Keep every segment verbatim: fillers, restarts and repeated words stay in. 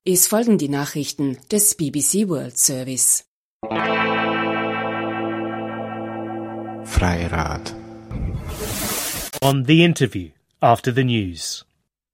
Es folgen die Nachrichten des B B C World Service. Freirad. On The Interview, after the news.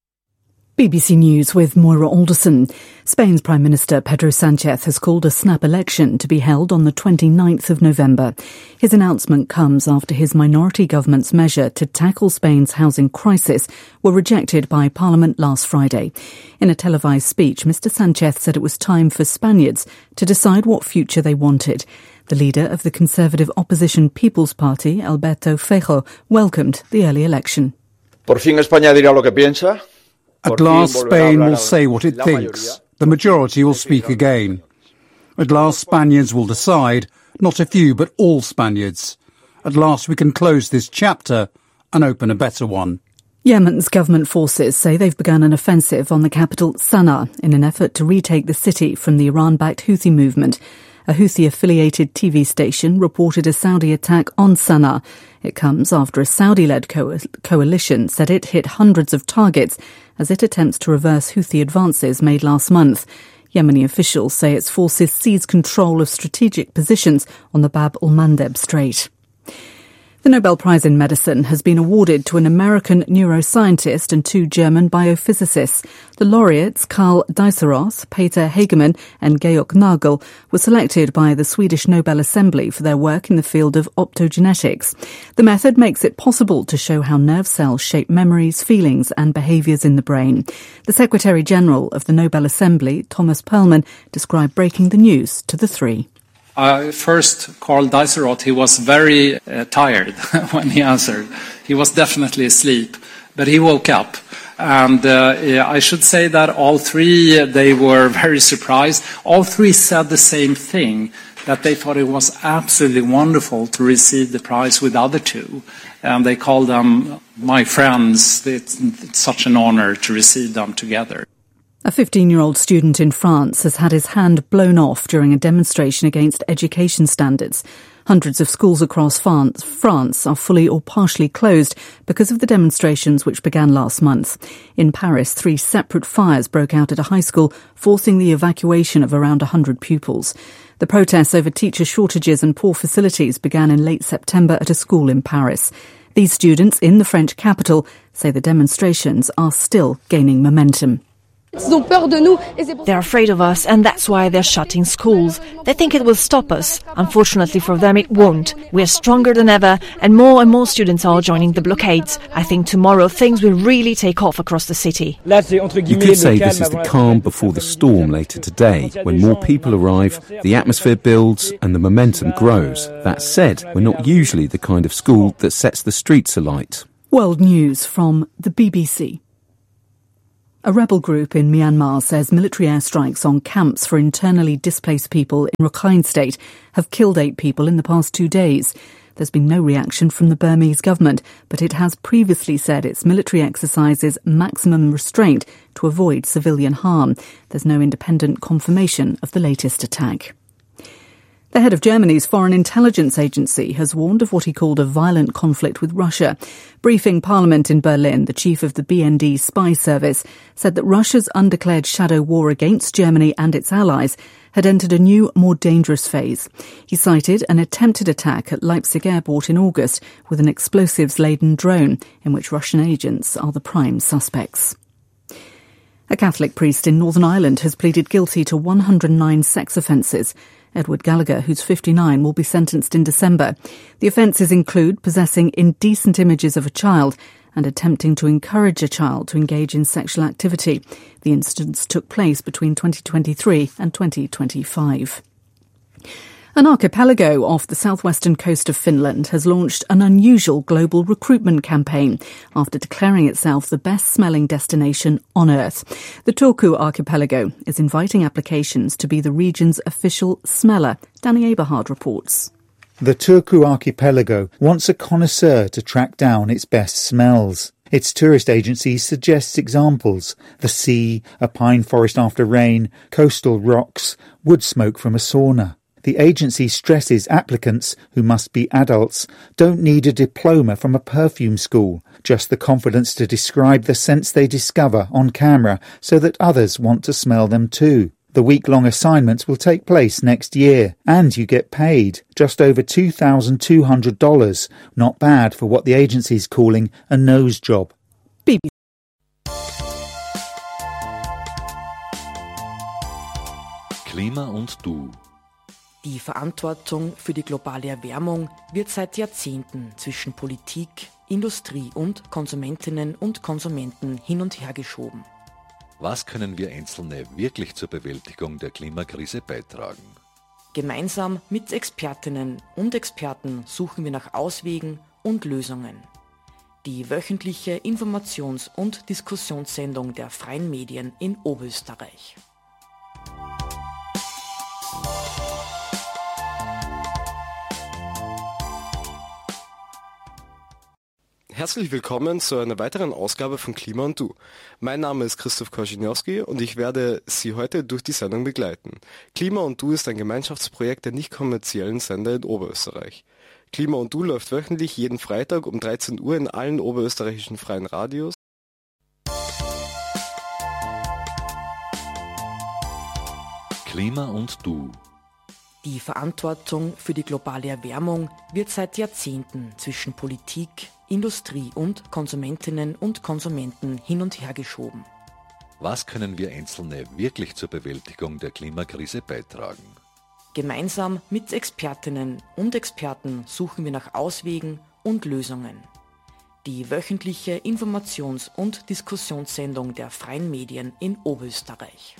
B B C News with Moira Alderson. Spain's Prime Minister Pedro Sánchez has called a snap election to be held on the twenty-ninth of November. His announcement comes after his minority government's measure to tackle Spain's housing crisis were rejected by Parliament last Friday. In a televised speech, Mister Sánchez said it was time for Spaniards to decide what future they wanted. The leader of the Conservative opposition People's Party, Alberto Feijóo, welcomed the early election. Por fin España dirá lo que piensa. At last, Spain will say what it thinks. The majority will speak again. At last, Spaniards will decide, not a few, but all Spaniards. At last, we can close this chapter and open a better one. Yemen's government forces say they've begun an offensive on the capital Sana'a in an effort to retake the city from the Iran-backed Houthi movement. A Houthi-affiliated T V station reported a Saudi attack on Sana'a. It comes after a Saudi-led co- coalition said it hit hundreds of targets as it attempts to reverse Houthi advances made last month. Yemeni officials say its forces seized control of strategic positions on the Bab el-Mandeb Strait. The Nobel Prize in Medicine has been awarded to an American neuroscientist and two German biophysicists. The laureates, Karl Diceros, Peter Hagemann and Georg Nagel, were selected by the Swedish Nobel Assembly for their work in the field of optogenetics. The method makes it possible to show how nerve cells shape memories, feelings and behaviours in the brain. The Secretary-General of the Nobel Assembly, Thomas Perlmann, described breaking the news to the three. Uh, first, Karl Diceroth, he was very uh, tired when he answered. He was definitely asleep, but he woke up. And uh, yeah, I should say that all three, they were very surprised. All three said the same thing, that they thought it was absolutely wonderful to receive the prize with the other two. And they called them my friends. It's, it's such an honor to receive them together. A fifteen-year-old student in France has had his hand blown off during a demonstration against education standards. Hundreds of schools across France are fully or partially closed because of the demonstrations which began last month. In Paris, three separate fires broke out at a high school, forcing the evacuation of around one hundred pupils. The protests over teacher shortages and poor facilities began in late September at a school in Paris. These students in the French capital say the demonstrations are still gaining momentum. They're afraid of us, and that's why they're shutting schools. They think it will stop us. Unfortunately for them, it won't. We're stronger than ever, and more and more students are joining the blockades. I think tomorrow things will really take off across the city. You could say this is the calm before the storm later today. When more people arrive, the atmosphere builds and the momentum grows. That said, we're not usually the kind of school that sets the streets alight. World News from the B B C. A rebel group in Myanmar says military airstrikes on camps for internally displaced people in Rakhine State have killed eight people in the past two days. There's been no reaction from the Burmese government, but it has previously said its military exercises maximum restraint to avoid civilian harm. There's no independent confirmation of the latest attack. The head of Germany's Foreign Intelligence Agency has warned of what he called a violent conflict with Russia. Briefing Parliament in Berlin, the chief of the B N D spy service said that Russia's undeclared shadow war against Germany and its allies had entered a new, more dangerous phase. He cited an attempted attack at Leipzig airport in August with an explosives-laden drone in which Russian agents are the prime suspects. A Catholic priest in Northern Ireland has pleaded guilty to one hundred nine sex offences. Edward Gallagher, who's fifty-nine, will be sentenced in December. The offences include possessing indecent images of a child and attempting to encourage a child to engage in sexual activity. The incidents took place between twenty twenty-three and twenty twenty-five. An archipelago off the southwestern coast of Finland has launched an unusual global recruitment campaign after declaring itself the best-smelling destination on Earth. The Turku archipelago is inviting applications to be the region's official smeller. Danny Eberhard reports. The Turku archipelago wants a connoisseur to track down its best smells. Its tourist agency suggests examples: the sea, a pine forest after rain, coastal rocks, wood smoke from a sauna. The agency stresses applicants, who must be adults, don't need a diploma from a perfume school, just the confidence to describe the scents they discover on camera so that others want to smell them too. The week-long assignments will take place next year, and you get paid, just over two thousand two hundred dollars. Not bad for what the agency is calling a nose job. B B C. Klima und du. Die Verantwortung für die globale Erwärmung wird seit Jahrzehnten zwischen Politik, Industrie und Konsumentinnen und Konsumenten hin und her geschoben. Was können wir Einzelne wirklich zur Bewältigung der Klimakrise beitragen? Gemeinsam mit Expertinnen und Experten suchen wir nach Auswegen und Lösungen. Die wöchentliche Informations- und Diskussionssendung der Freien Medien in Oberösterreich. Herzlich willkommen zu einer weiteren Ausgabe von Klima und Du. Mein Name ist Christoph Korzeniowski und ich werde Sie heute durch die Sendung begleiten. Klima und Du ist ein Gemeinschaftsprojekt der nicht kommerziellen Sender in Oberösterreich. Klima und Du läuft wöchentlich jeden Freitag um dreizehn Uhr in allen oberösterreichischen freien Radios. Klima und Du. Die Verantwortung für die globale Erwärmung wird seit Jahrzehnten zwischen Politik, Industrie und Konsumentinnen und Konsumenten hin und her geschoben. Was können wir Einzelne wirklich zur Bewältigung der Klimakrise beitragen? Gemeinsam mit Expertinnen und Experten suchen wir nach Auswegen und Lösungen. Die wöchentliche Informations- und Diskussionssendung der Freien Medien in Oberösterreich.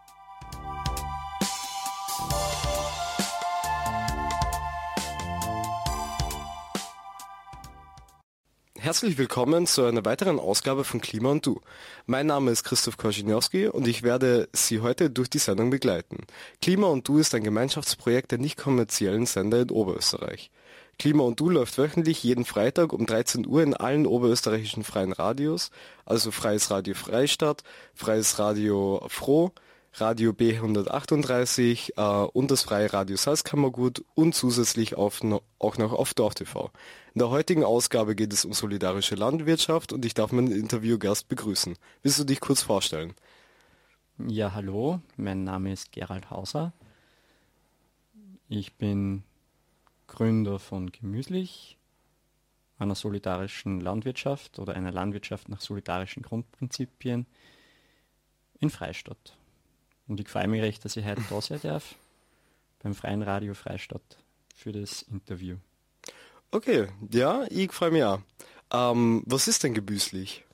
Herzlich willkommen zu einer weiteren Ausgabe von Klima und Du. Mein Name ist Christoph Korzeniowski und ich werde Sie heute durch die Sendung begleiten. Klima und Du ist ein Gemeinschaftsprojekt der nicht kommerziellen Sender in Oberösterreich. Klima und Du läuft wöchentlich jeden Freitag um dreizehn Uhr in allen oberösterreichischen freien Radios, also Freies Radio Freistadt, Freies Radio Froh, Radio B hundertachtunddreißig äh, und das Freie Radio Salzkammergut und zusätzlich auf no, auch noch auf Dorf T V. In der heutigen Ausgabe geht es um solidarische Landwirtschaft und ich darf meinen Interviewgast begrüßen. Willst du dich kurz vorstellen? Ja, hallo, mein Name ist Gerald Hauser. Ich bin Gründer von Gemüslich, einer solidarischen Landwirtschaft oder einer Landwirtschaft nach solidarischen Grundprinzipien in Freistadt. Und ich freue mich recht, dass ich heute da sein darf, beim Freien Radio Freistadt, für das Interview. Okay, ja, ich freue mich auch. Ähm, was ist denn Gemüslich?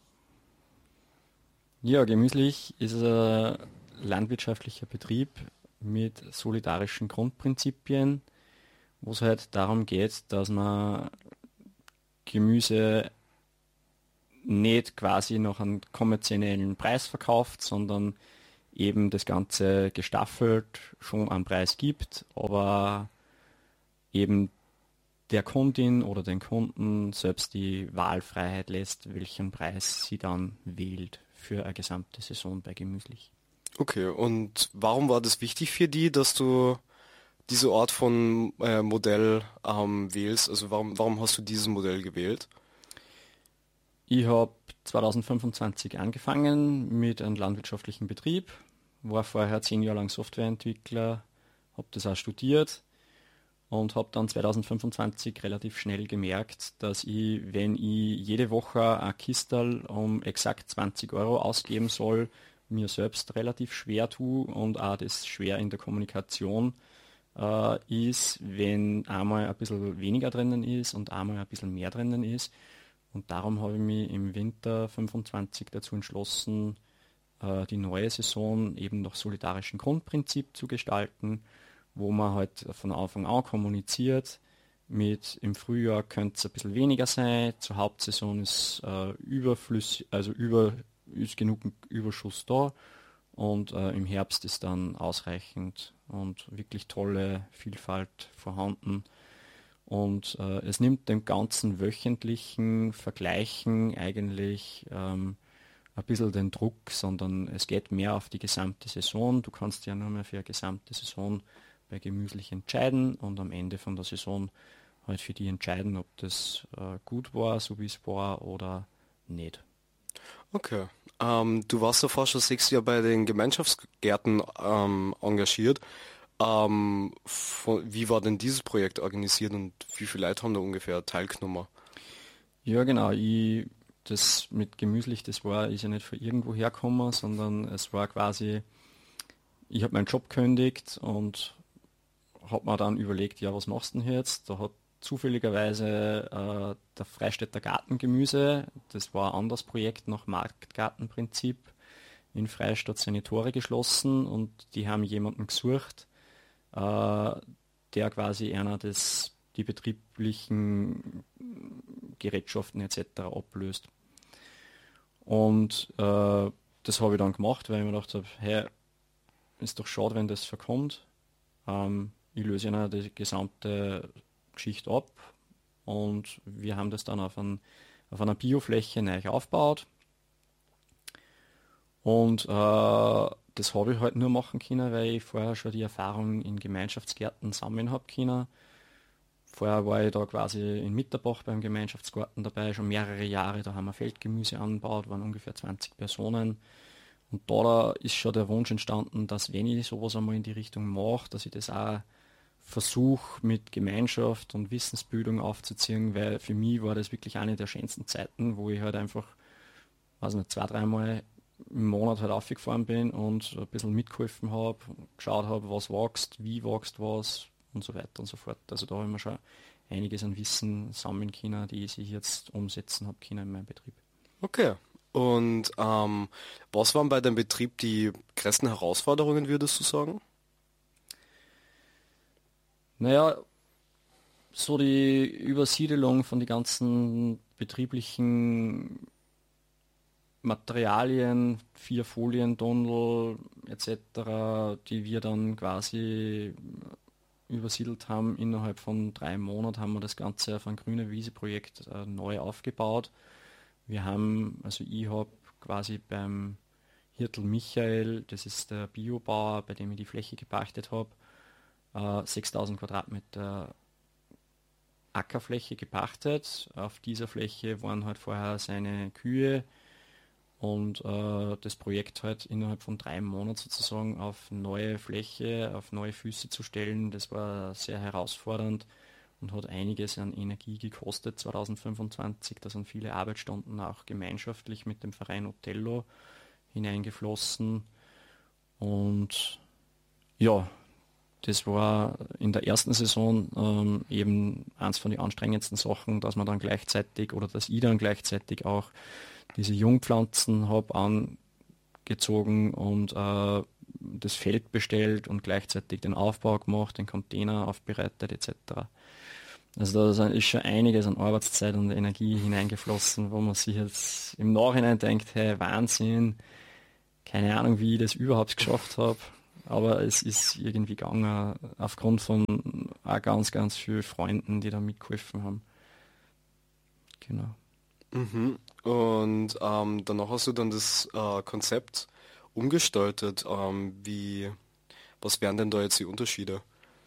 Ja, Gemüslich ist ein landwirtschaftlicher Betrieb mit solidarischen Grundprinzipien, wo es halt darum geht, dass man Gemüse nicht quasi nach einem kommerziellen Preis verkauft, sondern eben das Ganze gestaffelt schon einen Preis gibt, aber eben der Kundin oder den Kunden selbst die Wahlfreiheit lässt, welchen Preis sie dann wählt für eine gesamte Saison bei Gemüslich. Okay, und warum war das wichtig für die, dass du diese Art von äh, Modell ähm, wählst? Also warum, warum hast du dieses Modell gewählt? Ich habe zwanzig fünfundzwanzig angefangen mit einem landwirtschaftlichen Betrieb, war vorher zehn Jahre lang Softwareentwickler, habe das auch studiert und habe dann zwanzig fünfundzwanzig relativ schnell gemerkt, dass ich, wenn ich jede Woche ein Kistel um exakt zwanzig Euro ausgeben soll, mir selbst relativ schwer tue und auch das schwer in der Kommunikation äh, ist, wenn einmal ein bisschen weniger drinnen ist und einmal ein bisschen mehr drinnen ist. Und darum habe ich mich im Winter fünfundzwanzig dazu entschlossen, äh, die neue Saison eben nach solidarischem Grundprinzip zu gestalten, wo man halt von Anfang an kommuniziert mit im Frühjahr könnte es ein bisschen weniger sein, zur Hauptsaison ist äh, überflüssig, also über, ist genug Überschuss da und äh, im Herbst ist dann ausreichend und wirklich tolle Vielfalt vorhanden. Und äh, es nimmt dem ganzen wöchentlichen Vergleichen eigentlich ähm, ein bisschen den Druck, sondern es geht mehr auf die gesamte Saison. Du kannst ja nur mehr für eine gesamte Saison bei Gemüslich entscheiden und am Ende von der Saison halt für die entscheiden, ob das äh, gut war, so wie es war oder nicht. Okay. Ähm, du warst davor schon sechs Jahre bei den Gemeinschaftsgärten ähm, engagiert. Ähm, von, wie war denn dieses Projekt organisiert und wie viele Leute haben da ungefähr teilgenommen? Ja, genau. Ich, das mit Gemüslich, das war, ist ja nicht von irgendwo hergekommen, sondern es war quasi, ich habe meinen Job gekündigt und habe mir dann überlegt, ja, was machst du denn jetzt? Da hat zufälligerweise äh, der Freistädter Gartengemüse, das war ein anderes Projekt nach Marktgartenprinzip, in Freistadt seine Tore geschlossen und die haben jemanden gesucht, äh, der quasi einer des die betrieblichen Gerätschaften et cetera ablöst. Und äh, das habe ich dann gemacht, weil ich mir gedacht habe, hey, ist doch schade, wenn das verkommt. Ähm, ich löse ja die gesamte Geschichte ab und wir haben das dann auf, ein, auf einer Biofläche neu aufgebaut. Und äh, das habe ich halt nur machen können, weil ich vorher schon die Erfahrung in Gemeinschaftsgärten sammeln habe können. Vorher war ich da quasi in Mitterbach beim Gemeinschaftsgarten dabei, schon mehrere Jahre, da haben wir Feldgemüse angebaut, waren ungefähr zwanzig Personen. Und da, da ist schon der Wunsch entstanden, dass wenn ich sowas einmal in die Richtung mache, dass ich das auch versuche mit Gemeinschaft und Wissensbildung aufzuziehen, weil für mich war das wirklich eine der schönsten Zeiten, wo ich halt einfach, weiß nicht, zwei, dreimal im Monat halt aufgefahren bin und ein bisschen mitgeholfen habe, geschaut habe, was wächst, wie wächst was und so weiter und so fort. Also da habe ich mir schon einiges an Wissen sammeln können, die ich jetzt umsetzen habe können in meinem Betrieb. Okay. Und ähm, was waren bei deinem Betrieb die größten Herausforderungen, würdest du sagen? Naja, so die Übersiedelung von den ganzen betrieblichen Materialien, vier Folientunnel et cetera, die wir dann quasi übersiedelt haben. Innerhalb von drei Monaten haben wir das Ganze auf ein grüne Wiese-Projekt äh, neu aufgebaut. Wir haben, also ich habe quasi beim Hirtl Michael, das ist der Biobauer, bei dem ich die Fläche gepachtet habe, äh, sechstausend Quadratmeter Ackerfläche gepachtet. Auf dieser Fläche waren halt vorher seine Kühe und äh, das Projekt halt innerhalb von drei Monaten sozusagen auf neue Fläche, auf neue Füße zu stellen, das war sehr herausfordernd und hat einiges an Energie gekostet zweitausendfünfundzwanzig. Da sind viele Arbeitsstunden auch gemeinschaftlich mit dem Verein Othello hineingeflossen. Und ja, das war in der ersten Saison ähm, eben eins von den anstrengendsten Sachen, dass man dann gleichzeitig oder dass ich dann gleichzeitig auch diese Jungpflanzen habe angezogen und äh, das Feld bestellt und gleichzeitig den Aufbau gemacht, den Container aufbereitet et cetera. Also da ist schon einiges an Arbeitszeit und Energie hineingeflossen, wo man sich jetzt im Nachhinein denkt, hey, Wahnsinn, keine Ahnung, wie ich das überhaupt geschafft habe, aber es ist irgendwie gegangen, aufgrund von auch ganz, ganz vielen Freunden, die da mitgeholfen haben. Genau. Mhm. Und ähm, danach hast du dann das äh, Konzept umgestaltet. Ähm, wie, was wären denn da jetzt die Unterschiede?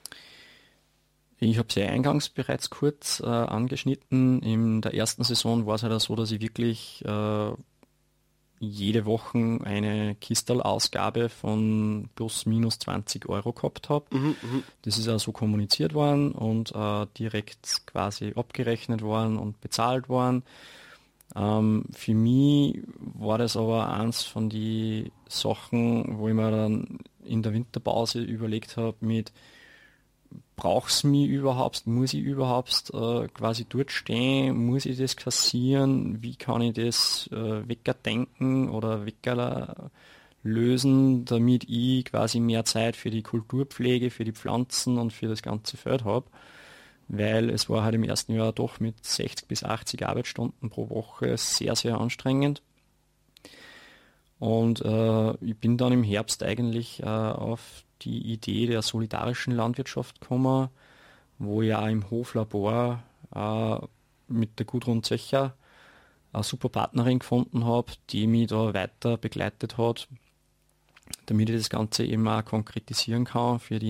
Ich habe sie eingangs bereits kurz äh, angeschnitten. In der ersten Saison war es halt so, dass ich wirklich äh, jede Woche eine Kistel-Ausgabe von plus minus zwanzig Euro gehabt habe. Mhm, das ist auch so kommuniziert worden und äh, direkt quasi abgerechnet worden und bezahlt worden. Ähm, für mich war das aber eins von den Sachen, wo ich mir dann in der Winterpause überlegt habe, mit brauch's mich überhaupt, muss ich überhaupt äh, quasi dort stehen, muss ich das kassieren, wie kann ich das äh, wegdenken oder wegger lösen, damit ich quasi mehr Zeit für die Kulturpflege, für die Pflanzen und für das ganze Feld habe, weil es war halt im ersten Jahr doch mit sechzig bis achtzig Arbeitsstunden pro Woche sehr, sehr anstrengend. Und äh, ich bin dann im Herbst eigentlich äh, auf die Idee der solidarischen Landwirtschaft gekommen, wo ich auch im Hoflabor äh, mit der Gudrun Zecher eine super Partnerin gefunden habe, die mich da weiter begleitet hat, damit ich das Ganze eben auch konkretisieren kann für die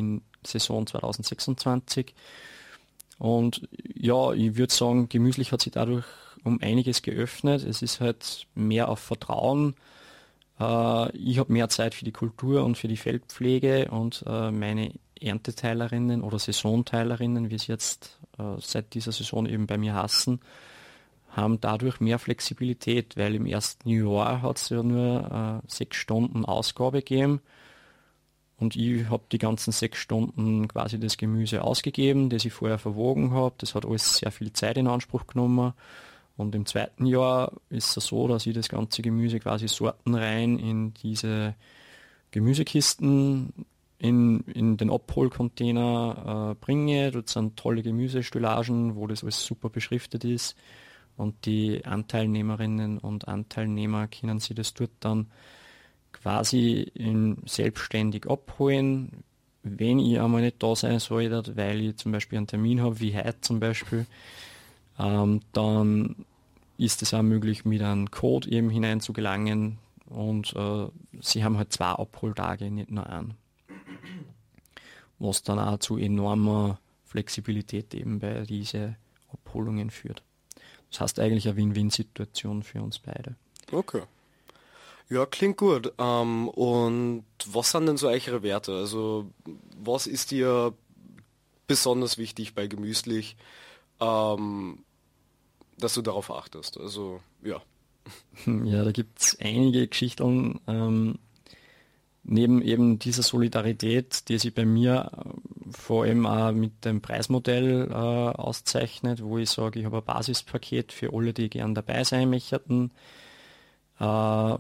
Saison zwanzig sechsundzwanzig. Und ja, ich würde sagen, Gemüslich hat sich dadurch um einiges geöffnet. Es ist halt mehr auf Vertrauen. Äh, ich habe mehr Zeit für die Kultur und für die Feldpflege und äh, meine Ernteteilerinnen oder Saisonteilerinnen, wie es jetzt äh, seit dieser Saison eben bei mir heißen, haben dadurch mehr Flexibilität, weil im ersten Jahr hat es ja nur äh, sechs Stunden Ausgabe gegeben und ich habe die ganzen sechs Stunden quasi das Gemüse ausgegeben, das ich vorher verwogen habe. Das hat alles sehr viel Zeit in Anspruch genommen und im zweiten Jahr ist es so, dass ich das ganze Gemüse quasi sortenrein in diese Gemüsekisten in, in den Abholcontainer äh, bringe. Dort sind tolle Gemüsestüllagen, wo das alles super beschriftet ist. Und die Anteilnehmerinnen und Anteilnehmer können sie das dort dann quasi in, selbstständig abholen. Wenn ich einmal nicht da sein sollte, weil ich zum Beispiel einen Termin habe, wie heute zum Beispiel, ähm, dann ist es auch möglich, mit einem Code eben hineinzugelangen. Und äh, sie haben halt zwei Abholtage, nicht nur einen. Was dann auch zu enormer Flexibilität eben bei diesen Abholungen führt. Das heißt eigentlich eine Win-Win-Situation für uns beide. Okay. Ja, klingt gut. Ähm, und was sind denn so eure Werte? Also was ist dir besonders wichtig bei Gemüslich, ähm, dass du darauf achtest? Also ja. Ja, da gibt es einige Geschichten. Ähm, neben eben dieser Solidarität, die sich bei mir vor allem auch mit dem Preismodell äh, auszeichnet, wo ich sage, ich habe ein Basispaket für alle, die gern dabei sein möchten. Äh,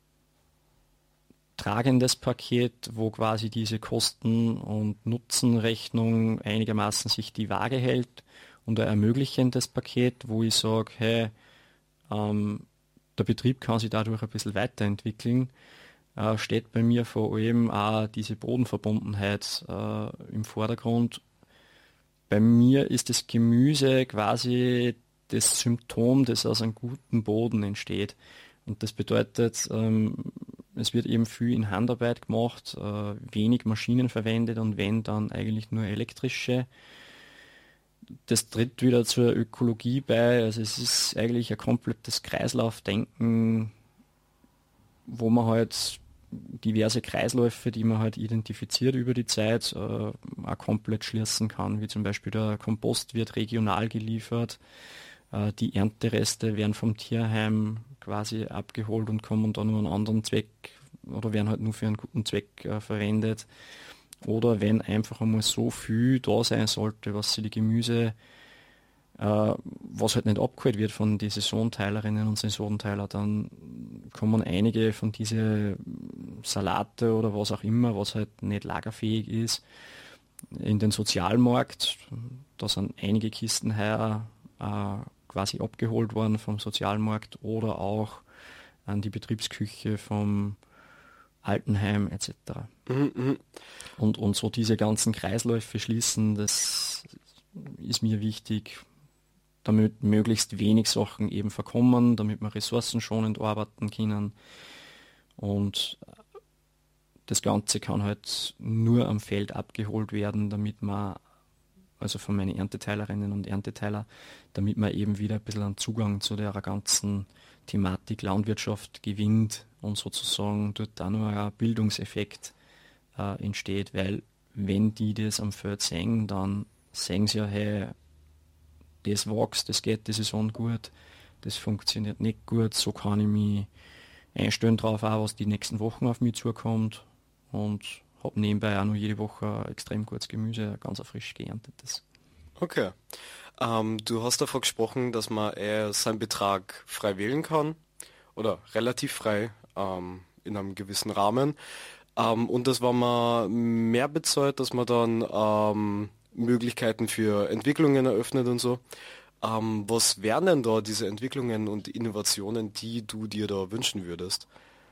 tragendes Paket, wo quasi diese Kosten- und Nutzenrechnung einigermaßen sich die Waage hält, und ein ermöglichendes Paket, wo ich sage, hey, ähm, der Betrieb kann sich dadurch ein bisschen weiterentwickeln. Äh, steht bei mir vor allem auch diese Bodenverbundenheit äh, im Vordergrund. Bei mir ist das Gemüse quasi das Symptom, das aus einem guten Boden entsteht. Und das bedeutet, ähm, es wird eben viel in Handarbeit gemacht, äh, wenig Maschinen verwendet und wenn, dann eigentlich nur elektrische. Das tritt wieder zur Ökologie bei. Also es ist eigentlich ein komplettes Kreislaufdenken, wo man halt diverse Kreisläufe, die man halt identifiziert über die Zeit, äh, auch komplett schließen kann, wie zum Beispiel der Kompost wird regional geliefert, äh, die Erntereste werden vom Tierheim quasi abgeholt und kommen dann nur einen anderen Zweck oder werden halt nur für einen guten Zweck äh, verwendet. Oder wenn einfach einmal so viel da sein sollte, was sie die Gemüse, äh, was halt nicht abgeholt wird von den Saisonteilerinnen und Saisonteiler, dann kommen einige von diese Salate oder was auch immer, was halt nicht lagerfähig ist, in den Sozialmarkt. Da sind einige Kisten heuer äh, quasi abgeholt worden vom Sozialmarkt oder auch an die Betriebsküche vom Altenheim et cetera. Mhm. Und, und so diese ganzen Kreisläufe schließen, das ist mir wichtig, damit möglichst wenig Sachen eben verkommen, damit wir ressourcenschonend arbeiten können. Und das Ganze kann halt nur am Feld abgeholt werden, damit man, also von meinen Ernteteilerinnen und Ernteteiler, damit man eben wieder ein bisschen einen Zugang zu der ganzen Thematik Landwirtschaft gewinnt und sozusagen dort auch noch ein Bildungseffekt äh, entsteht, weil wenn die das am Feld sehen, dann sehen sie ja, hey, das wächst, das geht die Saison gut, das funktioniert nicht gut, so kann ich mich einstellen drauf, auch was die nächsten Wochen auf mich zukommt, und habe nebenbei auch noch jede Woche extrem gutes Gemüse, ganz frisch geerntetes. Okay. Ähm, du hast davon gesprochen, dass man eher seinen Betrag frei wählen kann oder relativ frei ähm, in einem gewissen Rahmen. Ähm, und dass, wenn man mehr bezahlt, dass man dann ähm, Möglichkeiten für Entwicklungen eröffnet und so. Ähm, was wären denn da diese Entwicklungen und Innovationen, die du dir da wünschen würdest?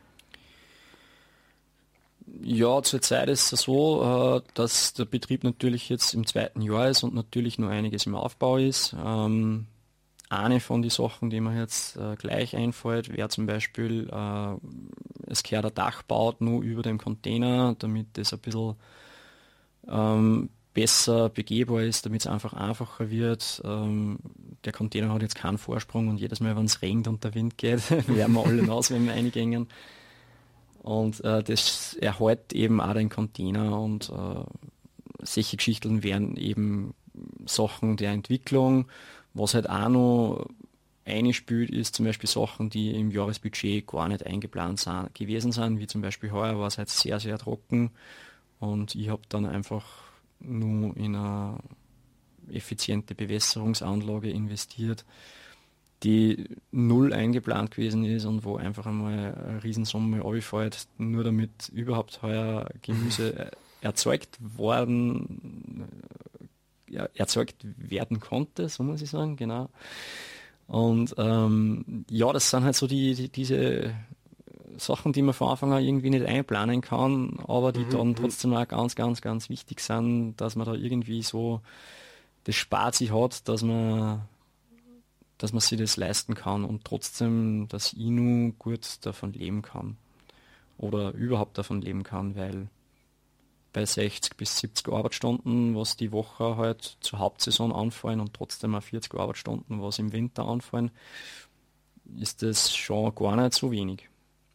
Ja, zurzeit ist es so, äh, dass der Betrieb natürlich jetzt im zweiten Jahr ist und natürlich noch einiges im Aufbau ist. Ähm, eine von den Sachen, die mir jetzt äh, gleich einfällt, wäre zum Beispiel, äh, es gehört ein Dachbau nur über dem Container, damit das ein bisschen ähm, besser begehbar ist, damit es einfach einfacher wird. Ähm, der Container hat jetzt keinen Vorsprung und jedes Mal, wenn es regnet und der Wind geht, werden wir alle nass, wenn wir reingehen. Und äh, das erhält eben auch den Container und äh, solche Geschichten wären eben Sachen der Entwicklung. Was halt auch noch eingespielt ist, zum Beispiel Sachen, die im Jahresbudget gar nicht eingeplant sind, gewesen sind, wie zum Beispiel heuer war es halt sehr, sehr trocken und ich habe dann einfach nur in eine effiziente Bewässerungsanlage investiert, die null eingeplant gewesen ist und wo einfach einmal eine Riesensumme runterfällt, nur damit überhaupt heuer Gemüse erzeugt worden, ja, erzeugt werden konnte, so muss ich sagen, genau. Und ähm, ja, das sind halt so die, die diese Sachen, die man von Anfang an irgendwie nicht einplanen kann, aber die mhm, dann trotzdem auch ganz, ganz, ganz wichtig sind, dass man da irgendwie so das Spart sich hat, dass man dass man sich das leisten kann und trotzdem das I N U gut davon leben kann oder überhaupt davon leben kann, weil bei sechzig bis siebzig Arbeitsstunden, was die Woche halt zur Hauptsaison anfallen und trotzdem auch vierzig Arbeitsstunden, was im Winter anfallen, ist das schon gar nicht so wenig.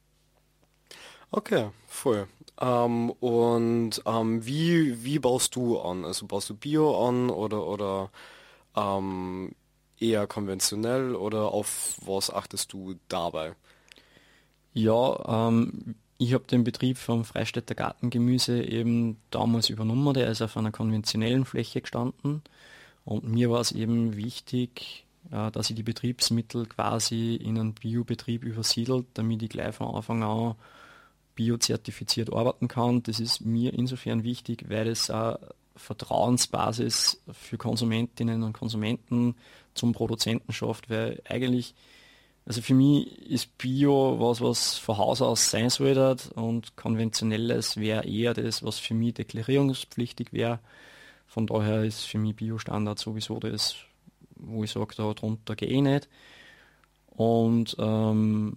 Okay, voll. Ähm, und ähm, wie, wie baust du an? Also baust du Bio an oder, oder ähm, eher konventionell oder auf was achtest du dabei? Ja, ähm, ich habe den Betrieb vom Freistädter Gartengemüse eben damals übernommen, der ist auf einer konventionellen Fläche gestanden und mir war es eben wichtig, äh, dass ich die Betriebsmittel quasi in einen Biobetrieb übersiedelt, damit ich gleich von Anfang an biozertifiziert arbeiten kann. Das ist mir insofern wichtig, weil es eine Vertrauensbasis für Konsumentinnen und Konsumenten zum Produzenten schafft, weil eigentlich, also für mich ist Bio was, was von Haus aus sein sollte und konventionelles wäre eher das, was für mich deklarierungspflichtig wäre. Von daher ist für mich Bio-Standard sowieso das, wo ich sage, da drunter gehe ich nicht. Und ähm,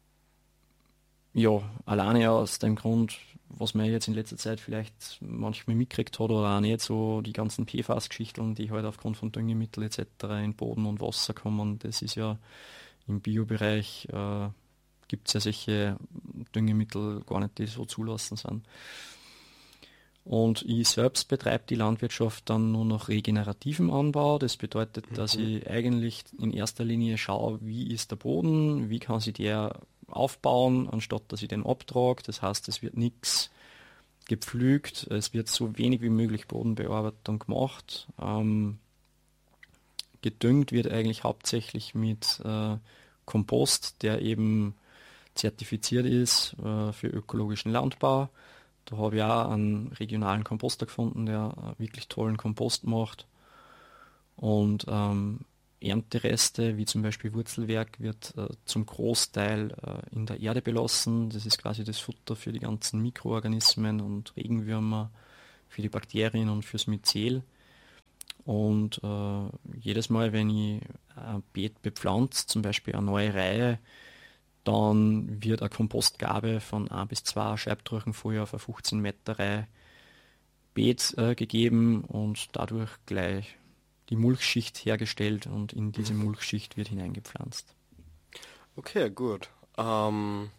ja, alleine aus dem Grund, was man jetzt in letzter Zeit vielleicht manchmal mitgekriegt hat oder auch nicht, so die ganzen P F A S-Geschichten, die halt aufgrund von Düngemittel et cetera in Boden und Wasser kommen, das ist ja im Biobereich, äh, gibt es ja solche Düngemittel gar nicht, die so zulassen sind. Und ich selbst betreibe die Landwirtschaft dann nur noch regenerativen Anbau. Das bedeutet, dass mhm. ich eigentlich in erster Linie schaue, wie ist der Boden, wie kann sich der aufbauen, anstatt dass ich den abtrage. Das heißt, es wird nichts gepflügt, es wird so wenig wie möglich Bodenbearbeitung gemacht. Ähm, gedüngt wird eigentlich hauptsächlich mit äh, Kompost, der eben zertifiziert ist äh, für ökologischen Landbau. Da habe ich auch einen regionalen Komposter gefunden, der äh, wirklich tollen Kompost macht. Und ähm, Erntereste, wie zum Beispiel Wurzelwerk, wird äh, zum Großteil äh, in der Erde belassen. Das ist quasi das Futter für die ganzen Mikroorganismen und Regenwürmer, für die Bakterien und fürs Myzel. Und äh, jedes Mal, wenn ich ein Beet bepflanze, zum Beispiel eine neue Reihe, dann wird eine Kompostgabe von ein bis zwei Scheibtrochenfolie auf eine fünfzehn Meter Reihe Beet äh, gegeben und dadurch gleich die Mulchschicht hergestellt und in diese Mulchschicht wird hineingepflanzt. Okay, gut. Ähm,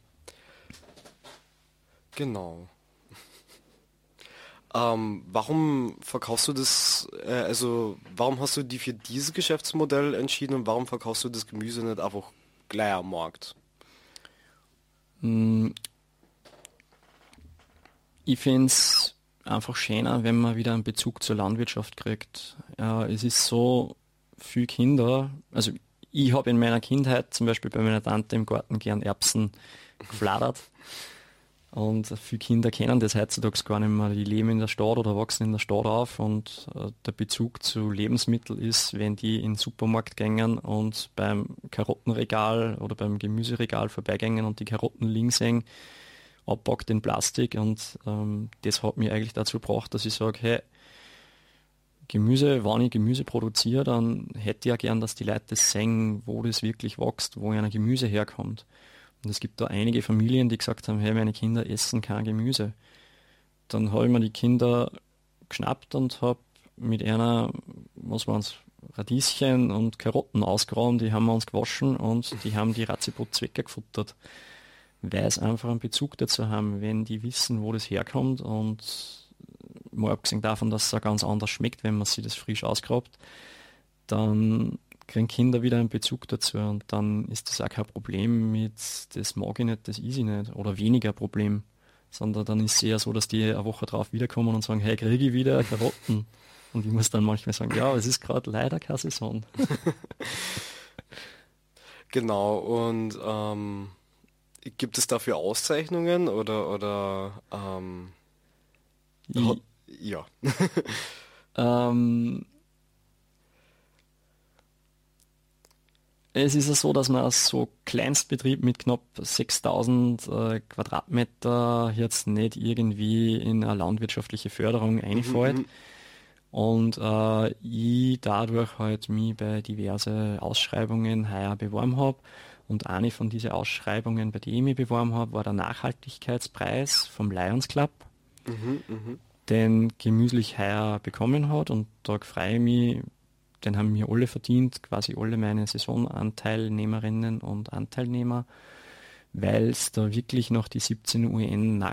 genau. Ähm, warum verkaufst du das, äh, also warum hast du dich für dieses Geschäftsmodell entschieden und warum verkaufst du das Gemüse nicht einfach gleich am Markt? Ich finde es einfach schöner, wenn man wieder einen Bezug zur Landwirtschaft kriegt. Ja, es ist so viele Kinder, also ich habe in meiner Kindheit zum Beispiel bei meiner Tante im Garten gern Erbsen gefladert und viele Kinder kennen das heutzutage gar nicht mehr. Die leben in der Stadt oder wachsen in der Stadt auf und äh, der Bezug zu Lebensmitteln ist, wenn die in den Supermarkt gängen und beim Karottenregal oder beim Gemüseregal vorbeigängen und die Karotten liegen sehen, abpackt in Plastik und ähm, das hat mich eigentlich dazu gebracht, dass ich sage, hey, Gemüse, wenn ich Gemüse produziere, dann hätte ich ja gern, dass die Leute das sehen, wo das wirklich wächst, wo ein Gemüse herkommt. Und es gibt da einige Familien, die gesagt haben, hey, meine Kinder essen kein Gemüse. Dann habe ich mir die Kinder geschnappt und habe mit einer, was waren es, Radieschen und Karotten ausgeräumt, die haben wir uns gewaschen und die haben die Ratziputz weggefuttert, weil es einfach einen Bezug dazu haben, wenn die wissen, wo das herkommt und mal abgesehen davon, dass es auch ganz anders schmeckt, wenn man sich das frisch ausgrabt, dann kriegen Kinder wieder einen Bezug dazu und dann ist das auch kein Problem mit, das mag ich nicht, das ist ich nicht oder weniger Problem, sondern dann ist es eher so, dass die eine Woche drauf wiederkommen und sagen, hey, kriege ich wieder Karotten? Und ich muss dann manchmal sagen, ja, es ist gerade leider keine Saison. Genau, und ähm, gibt es dafür Auszeichnungen oder, oder ähm, I, ja. ähm, es ist ja so, dass man als so Kleinstbetrieb mit knapp sechstausend äh, Quadratmeter jetzt nicht irgendwie in eine landwirtschaftliche Förderung einfällt. Mhm. Und äh, ich dadurch halt mich bei diverse Ausschreibungen heuer beworben habe. Und eine von diesen Ausschreibungen, bei denen ich mich beworben habe, war der Nachhaltigkeitspreis vom Lions Club, mhm, mh. den Gemüslich heuer bekommen hat. Und da freue ich mich, den haben mir alle verdient, quasi alle meine Saisonanteilnehmerinnen und Anteilnehmer, weil es da wirklich noch die siebzehn U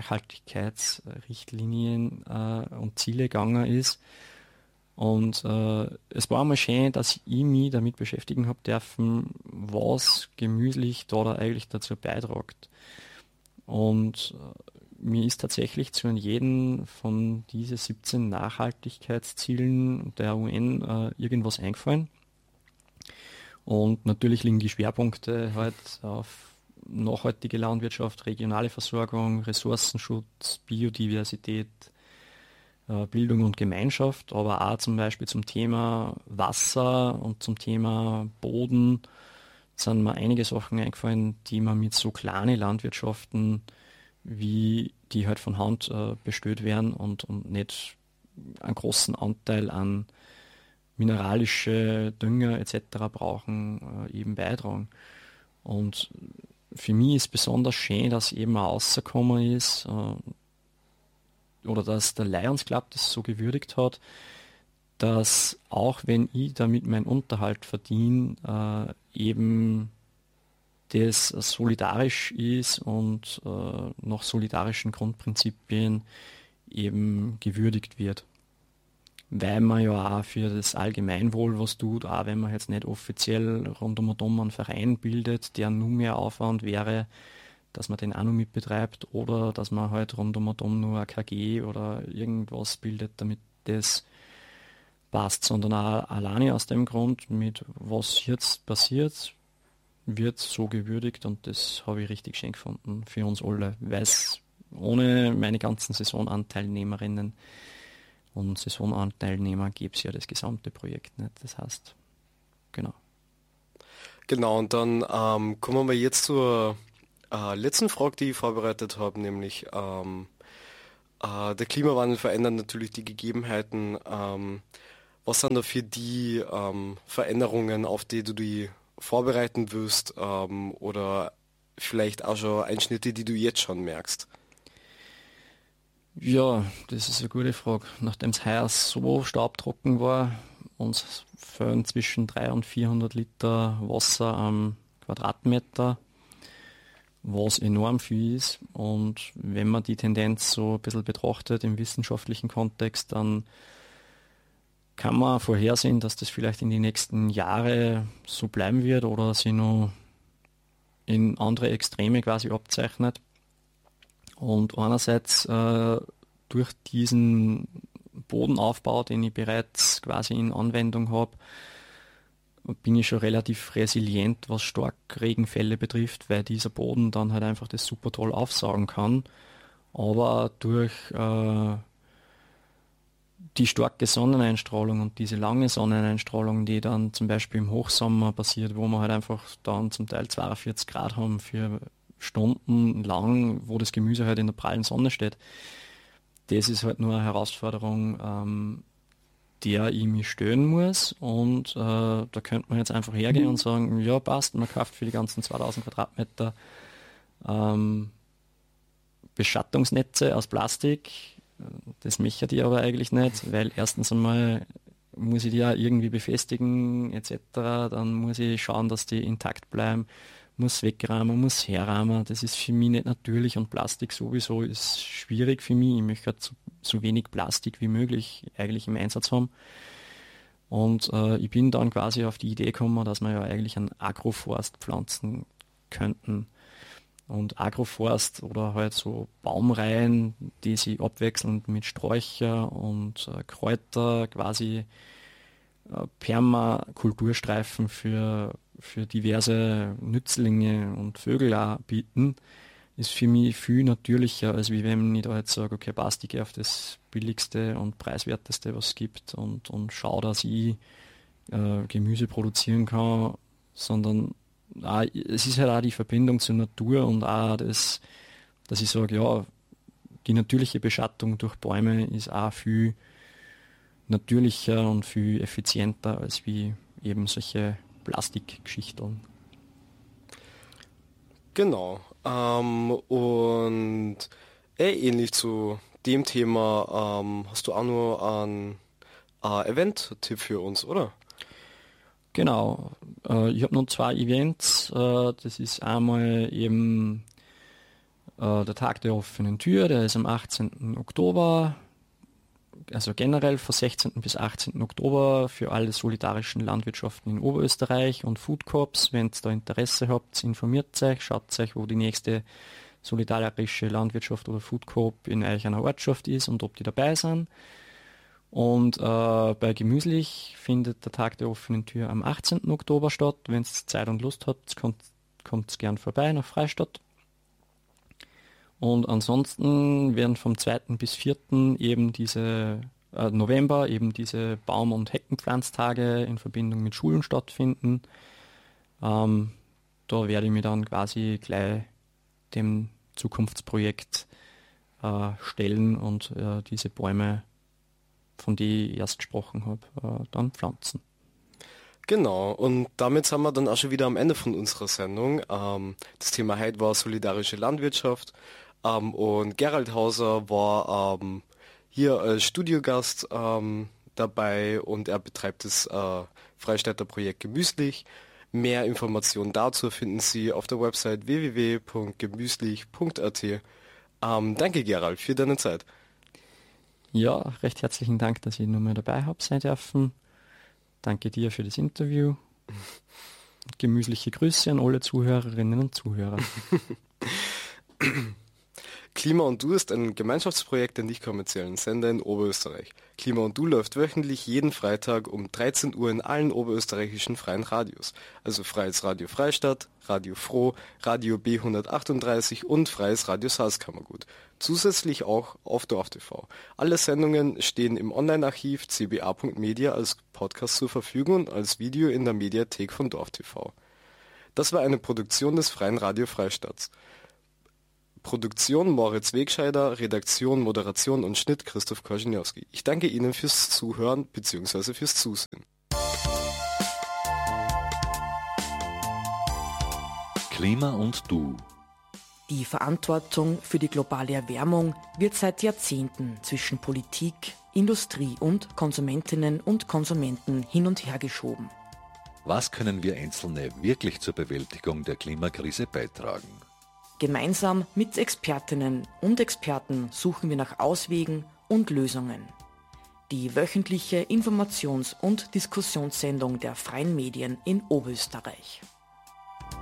N-Nachhaltigkeitsrichtlinien äh, und Ziele gegangen ist. Und äh, es war einmal schön, dass ich mich damit beschäftigen habe dürfen, was Gemüslich da, da eigentlich dazu beiträgt. Und äh, mir ist tatsächlich zu jedem von diesen siebzehn Nachhaltigkeitszielen der U N äh, irgendwas eingefallen. Und natürlich liegen die Schwerpunkte halt auf nachhaltige Landwirtschaft, regionale Versorgung, Ressourcenschutz, Biodiversität, Bildung und Gemeinschaft, aber auch zum Beispiel zum Thema Wasser und zum Thema Boden sind mir einige Sachen eingefallen, die man mit so kleinen Landwirtschaften, wie die halt von Hand äh, bestellt werden und, und nicht einen großen Anteil an mineralische Dünger et cetera brauchen, äh, eben beitragen. Und für mich ist besonders schön, dass eben auch rausgekommen ist, äh, oder dass der Lions Club das so gewürdigt hat, dass auch wenn ich damit meinen Unterhalt verdiene, äh, eben das solidarisch ist und äh, nach solidarischen Grundprinzipien eben gewürdigt wird. Weil man ja auch für das Allgemeinwohl was tut, auch wenn man jetzt nicht offiziell rund um einen Verein bildet, der nur mehr Aufwand wäre, dass man den auch noch mitbetreibt oder dass man halt rund um und nur ein K G oder irgendwas bildet, damit das passt, sondern auch alleine aus dem Grund, mit was jetzt passiert, wird so gewürdigt und das habe ich richtig schön gefunden für uns alle, weil es ohne meine ganzen Saisonanteilnehmerinnen und Saisonanteilnehmer gäbe es ja das gesamte Projekt nicht. Das heißt, genau. Genau, und dann ähm, kommen wir jetzt zur Äh, letzten Frage, die ich vorbereitet habe, nämlich ähm, äh, der Klimawandel verändert natürlich die Gegebenheiten. Ähm, was sind da für die ähm, Veränderungen, auf die du dich vorbereiten wirst ähm, oder vielleicht auch schon Einschnitte, die du jetzt schon merkst? Ja, das ist eine gute Frage. Nachdem es heuer so staubtrocken war, uns fehlen zwischen dreihundert und vierhundert Liter Wasser am Quadratmeter, was enorm viel ist. Und wenn man die Tendenz so ein bisschen betrachtet im wissenschaftlichen Kontext, dann kann man vorhersehen, dass das vielleicht in die nächsten Jahre so bleiben wird oder sich noch in andere Extreme quasi abzeichnet. Und einerseits äh, durch diesen Bodenaufbau, den ich bereits quasi in Anwendung habe, bin ich schon relativ resilient, was Starkregenfälle betrifft, weil dieser Boden dann halt einfach das super toll aufsaugen kann. Aber durch äh, die starke Sonneneinstrahlung und diese lange Sonneneinstrahlung, die dann zum Beispiel im Hochsommer passiert, wo wir halt einfach dann zum Teil zweiundvierzig Grad haben für Stunden lang, wo das Gemüse halt in der prallen Sonne steht, das ist halt nur eine Herausforderung, ähm, der ich mich stören muss und äh, da könnte man jetzt einfach hergehen mhm. und sagen, ja passt, man kauft für die ganzen zweitausend Quadratmeter ähm, Beschattungsnetze aus Plastik, Das möchte ich aber eigentlich nicht, weil erstens einmal muss ich die ja irgendwie befestigen et cetera. Dann muss ich schauen, dass die intakt bleiben, muss wegrahmen, muss herrahmen. Das ist für mich nicht natürlich und Plastik sowieso ist schwierig für mich. Ich möchte so, so wenig Plastik wie möglich eigentlich im Einsatz haben. Und äh, ich bin dann quasi auf die Idee gekommen, dass wir ja eigentlich einen Agroforst pflanzen könnten. Und Agroforst oder halt so Baumreihen, die sich abwechselnd mit Sträucher und äh, Kräuter quasi äh, Permakulturstreifen für, für diverse Nützlinge und Vögel auch bieten, ist für mich viel natürlicher, als wie wenn ich da jetzt sage, okay, passt, ich gehe auf das billigste und preiswerteste, was es gibt und, und schaue, dass ich äh, Gemüse produzieren kann, sondern auch, es ist halt auch die Verbindung zur Natur und auch das, dass ich sage, ja, die natürliche Beschattung durch Bäume ist auch viel natürlicher und viel effizienter als wie eben solche Plastikgeschichten. Genau. Ähm, und äh, ähnlich zu dem Thema ähm, hast du auch nur einen äh, Event-Tipp für uns, oder? Genau, äh, ich habe noch zwei Events. Äh, das ist einmal eben äh, der Tag der offenen Tür, der ist am achtzehnten Oktober, also generell von sechzehnten bis achtzehnten Oktober für alle solidarischen Landwirtschaften in Oberösterreich und Food Corps. Wenn ihr da Interesse habt, informiert euch, schaut euch, wo die nächste solidarische Landwirtschaft oder Food Coop in euch einer Ortschaft ist und ob die dabei sind. Und äh, bei Gemüslich findet der Tag der offenen Tür am achtzehnten Oktober statt. Wenn ihr Zeit und Lust habt, kommt, kommt gern vorbei nach Freistadt. Und ansonsten werden vom zweiten bis vierten eben diese äh, November eben diese Baum- und Heckenpflanztage in Verbindung mit Schulen stattfinden. Ähm, da werde ich mich dann quasi gleich dem Zukunftsprojekt äh, stellen und äh, diese Bäume, von denen ich erst gesprochen habe, äh, dann pflanzen. Genau, und damit sind wir dann auch schon wieder am Ende von unserer Sendung. Ähm, das Thema heute war solidarische Landwirtschaft ähm, und Gerald Hauser war ähm, hier als Studiogast ähm, dabei und er betreibt das äh, Freistädter Projekt Gemüslich. Mehr Informationen dazu finden Sie auf der Website w w w punkt gemüslich punkt a t. Ähm, danke Gerald für deine Zeit. Ja, recht herzlichen Dank, dass ich nochmal dabei habe sein dürfen. Danke dir für das Interview. Gemüsliche Grüße an alle Zuhörerinnen und Zuhörer. Klima und Du ist ein Gemeinschaftsprojekt der nicht-kommerziellen Sender in Oberösterreich. Klima und Du läuft wöchentlich jeden Freitag um dreizehn Uhr in allen oberösterreichischen freien Radios, also Freies Radio Freistadt, Radio Froh, Radio B hundertachtunddreißig und Freies Radio Salzkammergut. Zusätzlich auch auf Dorf T V. Alle Sendungen stehen im Online-Archiv c b a punkt media als Podcast zur Verfügung und als Video in der Mediathek von Dorf T V. Das war eine Produktion des Freien Radio Freistadts. Produktion Moritz Wegscheider, Redaktion, Moderation und Schnitt Christoph Korzeniowski. Ich danke Ihnen fürs Zuhören bzw. fürs Zusehen. Klima und Du. Die Verantwortung für die globale Erwärmung wird seit Jahrzehnten zwischen Politik, Industrie und Konsumentinnen und Konsumenten hin und her geschoben. Was können wir Einzelne wirklich zur Bewältigung der Klimakrise beitragen? Gemeinsam mit Expertinnen und Experten suchen wir nach Auswegen und Lösungen. Die wöchentliche Informations- und Diskussionssendung der freien Medien in Oberösterreich.